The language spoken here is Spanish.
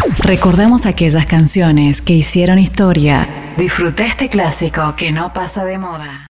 Recordamos aquellas canciones que hicieron historia. Disfruta este clásico que no pasa de moda.